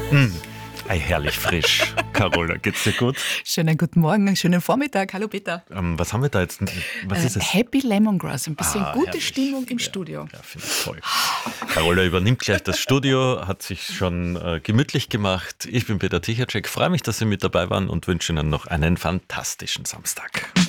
Mm, herrlich frisch. Carola, geht's dir gut? Schönen guten Morgen, einen schönen Vormittag. Hallo Peter. Was haben wir da jetzt? Was ist es? Happy Lemongrass, ein bisschen gute Herrlich. Stimmung im Ja, Studio. Ja, finde ich toll. Carola übernimmt gleich das Studio, hat sich schon gemütlich gemacht. Ich bin Peter Tichacek, freue mich, dass Sie mit dabei waren und wünsche Ihnen noch einen fantastischen Samstag.